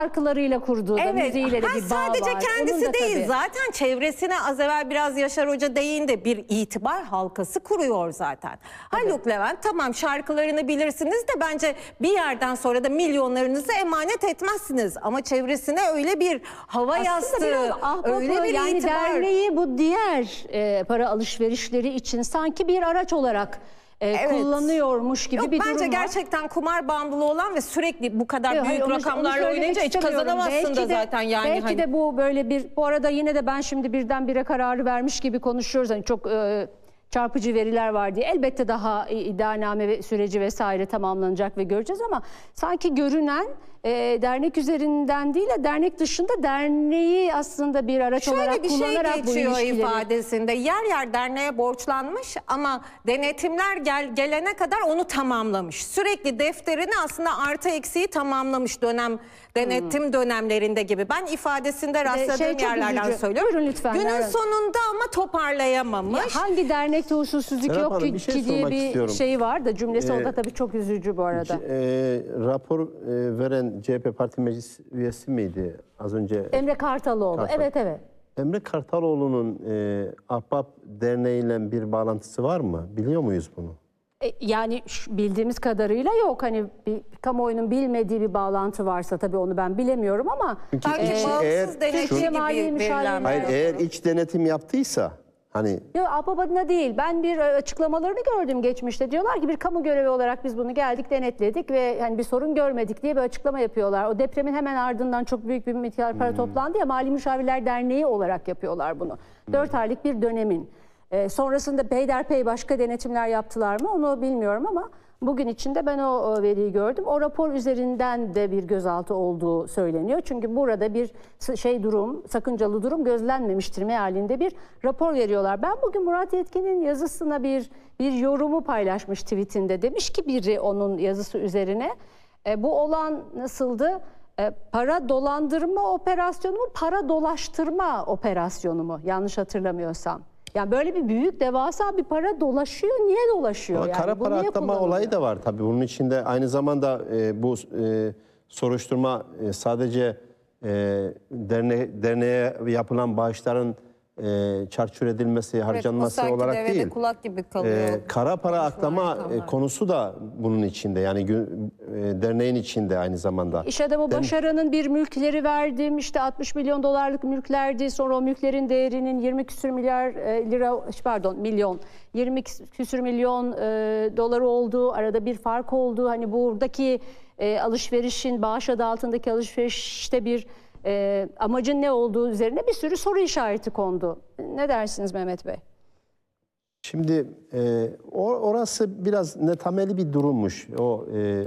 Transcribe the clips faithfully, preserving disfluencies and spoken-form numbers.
şarkılarıyla kurduğu da, Evet, müziğiyle de ha, bir bağ sadece var. kendisi Onun da değil tabii. zaten çevresine az evvel biraz Yaşar Hoca değindi, bir itibar halkası kuruyor zaten. Haluk Levent tamam şarkılarını bilirsiniz de bence bir yerden sonra da milyonlarınızı emanet etmezsiniz. Ama çevresine öyle bir hava Aslında yastığı, biraz ahbapı, öyle bir yani itibar. derneği bu diğer e, para alışverişleri için sanki bir araç olarak e, Evet. kullanıyormuş gibi Yok, bir bence durum var. gerçekten kumar bağımlılığı olan ve sürekli bu kadar Yok, büyük hayır, onu- onu rakamlarla söylemek oynayınca hiç istemiyorum. kazanamazsın Belki da de- zaten yani. Belki hani... de bu böyle bir, bu arada yine de ben şimdi birdenbire kararı vermiş gibi konuşuyoruz. Hani çok e, çarpıcı veriler var diye. Elbette daha iddianame ve süreci vesaire tamamlanacak ve göreceğiz ama sanki görünen e, dernek üzerinden değil de dernek dışında derneği aslında bir araç Şöyle olarak bir şey kullanarak bu geçiyor ilişkileri... ifadesinde. Yer yer derneğe borçlanmış ama denetimler gel, gelene kadar onu tamamlamış. Sürekli defterini aslında artı eksiği tamamlamış dönem denetim hmm. dönemlerinde gibi. Ben ifadesinde rastladığım şey yerlerden üzücü. söylüyorum. Buyurun lütfen. Günün Nerede? sonunda ama toparlayamamış. Ya hangi dernekte usulsüzlük Serap yok Hanım, ki, bir şey ki diye sormak bir istiyorum. şey var da cümlesi Ee, o da tabii çok üzücü bu arada. E, rapor e, veren C H P Parti Meclis üyesi miydi az önce? Emre Kartaloğlu. Kartal. Evet evet. Emre Kartaloğlu'nun e, Ahbap Derneği ile bir bağlantısı var mı? Biliyor muyuz bunu? E, yani şu, bildiğimiz kadarıyla yok. Hani bir kamuoyunun bilmediği bir bağlantı varsa tabii onu ben bilemiyorum ama Çünkü Sanki içi bağımsız eğer, denetim Türkiye gibi Mali verilen. Müşavirler- hayır, eğer iç denetim yaptıysa hani yok, Ahbap adına değil. Ben bir açıklamalarını gördüm geçmişte. Diyorlar ki bir kamu görevi olarak biz bunu geldik, denetledik ve hani bir sorun görmedik diye bir açıklama yapıyorlar. O depremin hemen ardından çok büyük bir miktar para hmm. toplandı ya, Mali Müşavirler Derneği olarak yapıyorlar bunu. Dört hmm. aylık bir dönemin. Ee, sonrasında peyderpey başka denetimler yaptılar mı onu bilmiyorum ama bugün içinde ben o, o veriyi gördüm. O rapor üzerinden de bir gözaltı olduğu söyleniyor. Çünkü burada bir şey durum, sakıncalı durum gözlenmemiştir mealinde bir rapor veriyorlar. Ben bugün Murat Yetkin'in yazısına bir bir yorumu paylaşmış tweetinde. Demiş ki biri onun yazısı üzerine e, bu olan nasıldı? E, para dolandırma operasyonu mu, para dolaştırma operasyonu mu? Yanlış hatırlamıyorsam. Yani böyle bir büyük devasa bir para dolaşıyor. Niye dolaşıyor? Ama yani? kara para aklama olayı da var tabii. Bunun içinde aynı zamanda e, bu e, soruşturma e, sadece e, derne, derneğe yapılan bağışların e, çarçur edilmesi, harcanması evet, olarak değil. Kulak gibi kalıyor. E, kara para aklama e, konusu da bunun içinde. Yani e, derneğin içinde aynı zamanda. İş adamı Den Başaran'ın bir mülkleri verdim. İşte altmış milyon dolarlık mülklerdi. Sonra o mülklerin değerinin yirmi küsür milyar e, lira, pardon milyon, yirmi küsür milyon e, doları olduğu, arada bir fark oldu. Hani buradaki e, alışverişin, bağış adı altındaki alışverişte bir e, amacın ne olduğu üzerine bir sürü soru işareti kondu. Ne dersiniz Mehmet Bey? Şimdi e, orası biraz netameli bir durummuş. O e,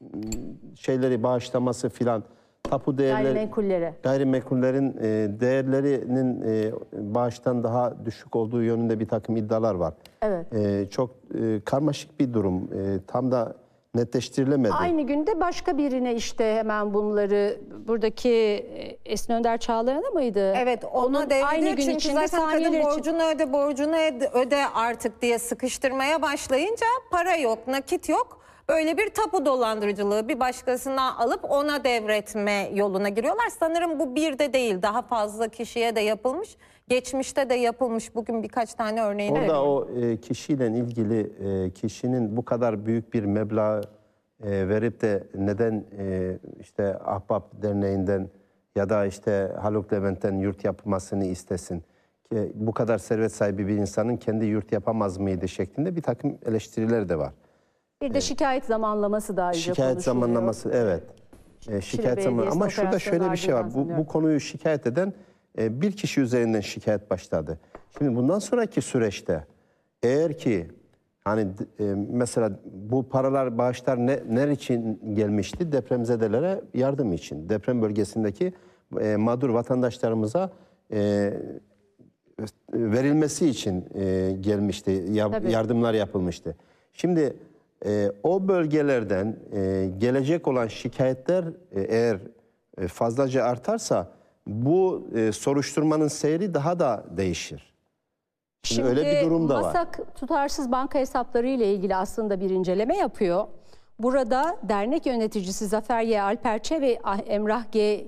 şeyleri bağışlaması filan, tapu değerleri, gayrimenkulleri. Gayrimenkullerin e, değerlerinin e, bağıştan daha düşük olduğu yönünde bir takım iddialar var. Evet. E, çok e, karmaşık bir durum. E, tam da netleştirilemedi. Aynı günde başka birine işte hemen bunları, buradaki Esin Önder Çağlayan'a mıydı? Evet, ona devrediliyor aynı gün çünkü içinde zaten kadın borcunu için... öde, borcunu öde artık diye sıkıştırmaya başlayınca para yok, nakit yok. Böyle bir tapu dolandırıcılığı, bir başkasına alıp ona devretme yoluna giriyorlar. Sanırım bu bir de değil, daha fazla kişiye de yapılmış. Geçmişte de yapılmış. Bugün birkaç tane örneğini Orada veriyorum. o e, kişiyle ilgili e, kişinin bu kadar büyük bir meblağ e, verip de neden e, işte Ahbap Derneği'nden ya da işte Haluk Levent'ten yurt yapmasını istesin? Ki bu kadar servet sahibi bir insanın kendi yurt yapamaz mıydı şeklinde bir takım eleştiriler de var. Bir de şikayet zamanlaması da ayrıca Şikayet konuşuluyor. zamanlaması, evet. E, şikayet zamanlaması. Ama şurada şöyle bir şey var. Bu, bu konuyu şikayet eden e, bir kişi üzerinden şikayet başladı. Şimdi bundan sonraki süreçte eğer ki hani e, mesela bu paralar, bağışlar ne, ne için gelmişti? Depremzedelere yardım için. Deprem bölgesindeki e, mağdur vatandaşlarımıza e, verilmesi için e, gelmişti. Ya, yardımlar yapılmıştı. Şimdi e, o bölgelerden e, gelecek olan şikayetler e, eğer e, fazlaca artarsa bu e, soruşturmanın seyri daha da değişir. Şimdi, Şimdi öyle bir durum da var. MASAK tutarsız banka hesapları ile ilgili aslında bir inceleme yapıyor. Burada dernek yöneticisi Zafer Y. Alperçe ve Emrah G.